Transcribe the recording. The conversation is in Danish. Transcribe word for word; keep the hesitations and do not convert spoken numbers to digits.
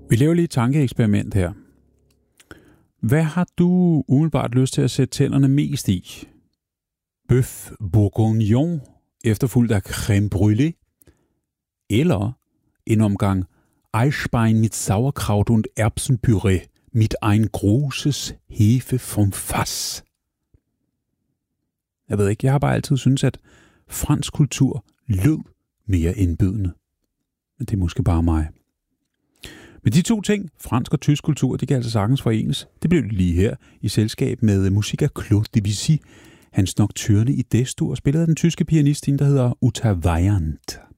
Vi laver lige et tankeeksperiment her. Hvad har du umiddelbart lyst til at sætte tænderne mest i? Bøf bourguignon, efterfulgt af crème brûlée? Eller en omgang Eisbein mit Sauerkraut und Erbsenpüree mit ein großes Hefe vom Fass? Jeg ved ikke, jeg har bare altid syntes, at fransk kultur lød mere indbydende. Men det er måske bare mig. Men de to ting, fransk og tysk kultur, de kan altså sagtens forenes. Det blev det lige her i selskab med musik af Claude Debussy. Hans Nocturne i D-dur spillede den tyske pianist, der hedder Uta Weyand.